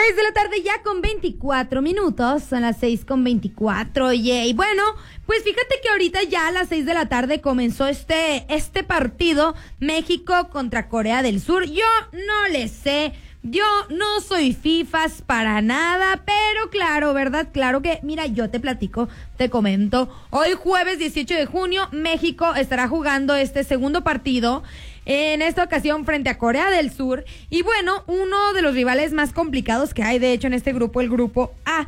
6 de la tarde ya con 24 minutos, son las 6:24, oye, y bueno, pues fíjate que ahorita ya a las 6 de la tarde comenzó este partido, México contra Corea del Sur. Yo no le sé, yo no soy fifas para nada, pero claro, ¿verdad? Claro que, mira, yo te platico, te comento, hoy jueves 18 de junio, México estará jugando este segundo partido, en esta ocasión frente a Corea del Sur, y bueno, uno de los rivales más complicados que hay, de hecho, en este grupo, el grupo A.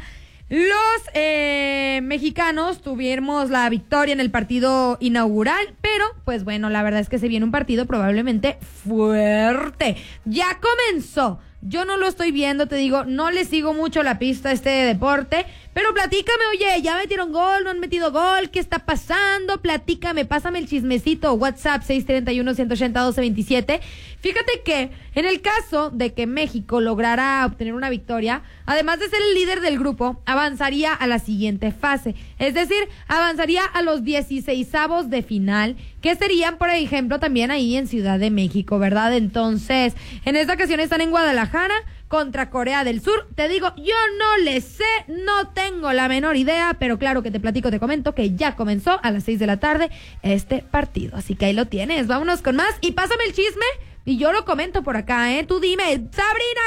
Los mexicanos tuvimos la victoria en el partido inaugural, pero pues bueno, la verdad es que se viene un partido probablemente fuerte. Ya comenzó. Yo no lo estoy viendo, te digo, no le sigo mucho la pista a este deporte, pero platícame, oye, ¿ya metieron gol? ¿No han metido gol? ¿Qué está pasando? Platícame, pásame el chismecito, WhatsApp 631-180-1227. Fíjate que en el caso de que México lograra obtener una victoria, además de ser el líder del grupo, avanzaría a la siguiente fase, es decir, avanzaría a los 16avos de final, que serían, por ejemplo, también ahí en Ciudad de México, ¿verdad? Entonces, en esta ocasión están en Guadalajara contra Corea del Sur. Te digo, yo no le sé, no tengo la menor idea, pero claro que te platico, te comento que ya comenzó a las 6 de la tarde este partido. Así que ahí lo tienes, vámonos con más y pásame el chisme y yo lo comento por acá, ¿eh? Tú dime, ¡Sabrina,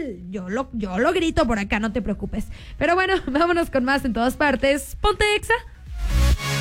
gol! Yo lo grito por acá, no te preocupes. Pero bueno, vámonos con más en todas partes. Ponte Exa.